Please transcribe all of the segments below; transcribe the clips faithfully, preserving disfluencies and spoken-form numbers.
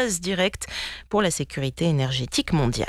menace directe pour la sécurité énergétique mondiale.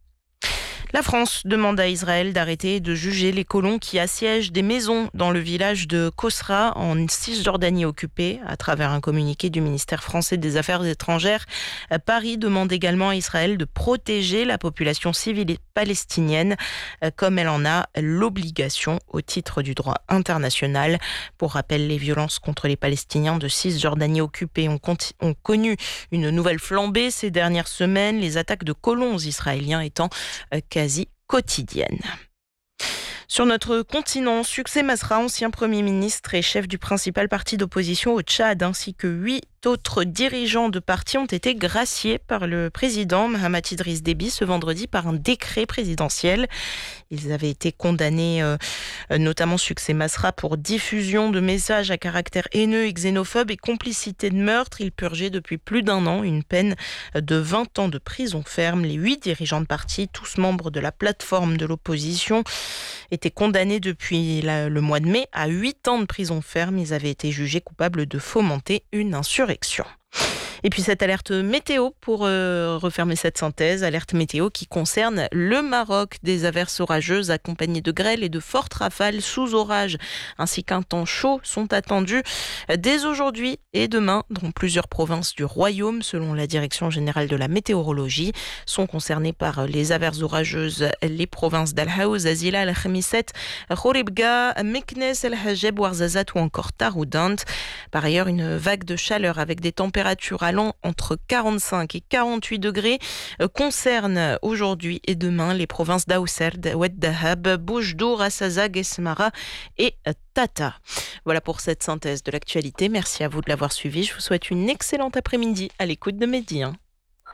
La France demande à Israël d'arrêter de juger les colons qui assiègent des maisons dans le village de Kosra en Cisjordanie occupée. À travers un communiqué du ministère français des Affaires étrangères, Paris demande également à Israël de protéger la population civile palestinienne comme elle en a l'obligation au titre du droit international. Pour rappel, les violences contre les Palestiniens de Cisjordanie occupée ont, conti- ont connu une nouvelle flambée ces dernières semaines, les attaques de colons israéliens étant quasi quotidienne. Sur notre continent, Succès Masra, ancien Premier ministre et chef du principal parti d'opposition au Tchad, ainsi que huit autres dirigeants de partis ont été graciés par le président Mahamat Idriss Déby ce vendredi par un décret présidentiel. Ils avaient été condamnés, euh, notamment Succès Masra, pour diffusion de messages à caractère haineux et xénophobe et complicité de meurtre. Ils purgeaient depuis plus d'un an une peine de vingt ans de prison ferme. Les huit dirigeants de parti, tous membres de la plateforme de l'opposition, étaient condamnés depuis la, le mois de mai à huit ans de prison ferme. Ils avaient été jugés coupables de fomenter une insurrection. Et puis cette alerte météo pour euh, refermer cette synthèse, alerte météo qui concerne le Maroc. Des averses orageuses accompagnées de grêle et de fortes rafales sous orage, ainsi qu'un temps chaud sont attendus dès aujourd'hui et demain dans plusieurs provinces du royaume. Selon la Direction générale de la météorologie, sont concernées par les averses orageuses les provinces d'Al-Haouz, Azila, Al-Khamisset, Khoribga, Meknes, El-Hajeb, Ouarzazate ou encore Taroudant. Par ailleurs, une vague de chaleur avec des températures allant entre quarante-cinq et quarante-huit degrés euh, concerne aujourd'hui et demain les provinces d'Aousserd, Oued Dahab, Boujdour, Assazag, Esmara et Tata. Voilà pour cette synthèse de l'actualité. Merci à vous de l'avoir suivi. Je vous souhaite une excellente après-midi à l'écoute de Mehdi. Hein.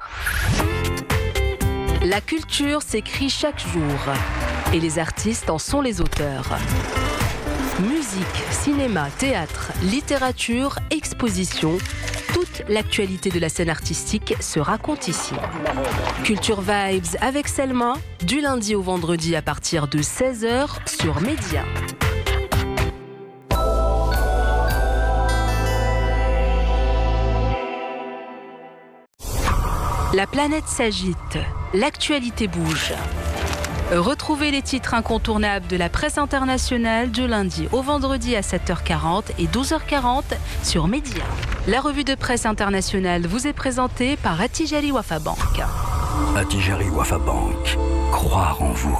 La culture s'écrit chaque jour et les artistes en sont les auteurs. Musique, cinéma, théâtre, littérature, exposition, toute l'actualité de la scène artistique se raconte ici. Culture Vibes avec Selma, du lundi au vendredi à partir de seize heures sur Média. La planète s'agite, l'actualité bouge. Retrouvez les titres incontournables de la presse internationale du lundi au vendredi à sept heures quarante et douze heures quarante sur Média. La revue de presse internationale vous est présentée par Attijari Wafa Bank. Attijari Wafa Bank. Croire en vous.